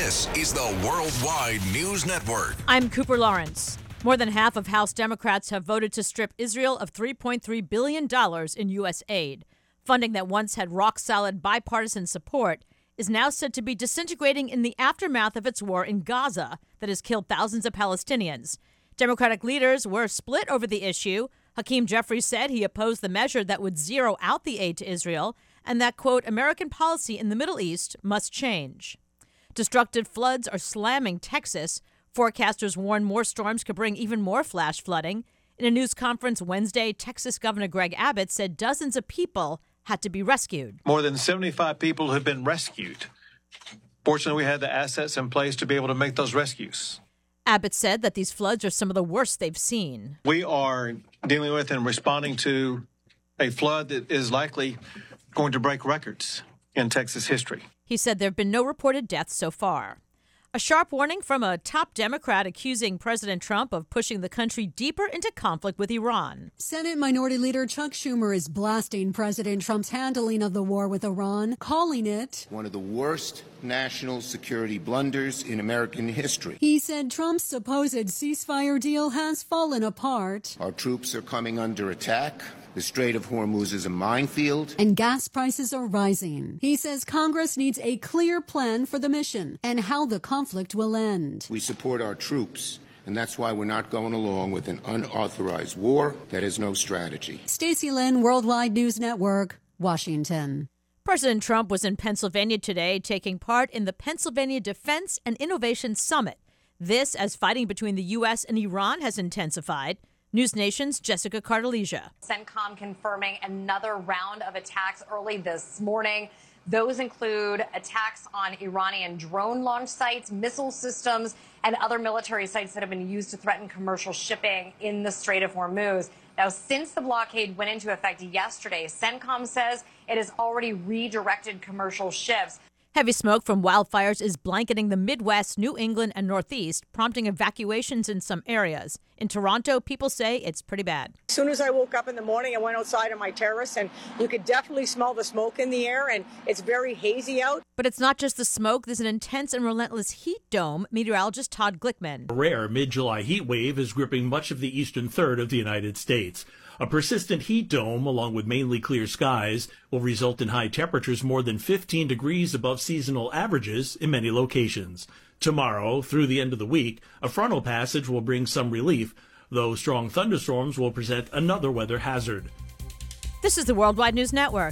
This is the Worldwide News Network. I'm Cooper Lawrence. More than half of House Democrats have voted to strip Israel of $3.3 billion in U.S. aid. Funding that once had rock-solid bipartisan support is now said to be disintegrating in the aftermath of its war in Gaza that has killed thousands of Palestinians. Democratic leaders were split over the issue. Hakeem Jeffries said he opposed the measure that would zero out the aid to Israel and that, quote, American policy in the Middle East must change. Destructive floods are slamming Texas. Forecasters warn more storms could bring even more flash flooding. In a news conference Wednesday, Texas Governor Greg Abbott said dozens of people had to be rescued. More than 75 people have been rescued. Fortunately, we had the assets in place to be able to make those rescues. Abbott said that these floods are some of the worst they've seen. We are dealing with and responding to a flood that is likely going to break records in Texas history. He said there have been no reported deaths so far. A sharp warning from a top Democrat accusing President Trump of pushing the country deeper into conflict with Iran. Senate Minority Leader Chuck Schumer is blasting President Trump's handling of the war with Iran, calling it one of the worst national security blunders in American history. He said Trump's supposed ceasefire deal has fallen apart. Our troops are coming under attack. The Strait of Hormuz is a minefield. And gas prices are rising. He says Congress needs a clear plan for the mission and how the conflict will end. We support our troops, and that's why we're not going along with an unauthorized war that has no strategy. Stacey Lynn, Worldwide News Network, Washington. President Trump was in Pennsylvania today taking part in the Pennsylvania Defense and Innovation Summit. This as fighting between the U.S. and Iran has intensified. News Nation's Jessica Cardaleja. CENTCOM confirming another round of attacks early this morning. Those include attacks on Iranian drone launch sites, missile systems, and other military sites that have been used to threaten commercial shipping in the Strait of Hormuz. Now, since the blockade went into effect yesterday, CENTCOM says it has already redirected commercial ships. Heavy smoke from wildfires is blanketing the Midwest, New England, and Northeast, prompting evacuations in some areas. In Toronto, people say it's pretty bad. As soon as I woke up in the morning, I went outside on my terrace, and you could definitely smell the smoke in the air, and it's very hazy out. But it's not just the smoke. There's an intense and relentless heat dome. Meteorologist Todd Glickman. A rare mid-July heat wave is gripping much of the eastern third of the United States. A persistent heat dome, along with mainly clear skies, will result in high temperatures more than 15 degrees above seasonal averages in many locations. Tomorrow, through the end of the week, a frontal passage will bring some relief, though strong thunderstorms will present another weather hazard. This is the Worldwide News Network.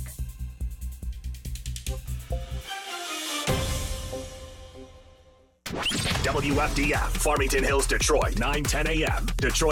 WFDF, Farmington Hills, Detroit, 9:10 a.m. Detroit.